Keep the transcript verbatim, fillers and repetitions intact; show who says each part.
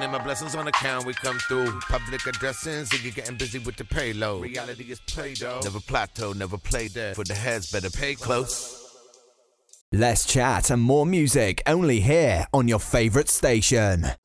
Speaker 1: my blessings on account, we come through. Public addressing, Ziggy getting busy with the payload. Reality is Play-Doh. Never plateau, never play dead. For the heads, better pay close.
Speaker 2: Less chat and more music only here on your favorite station.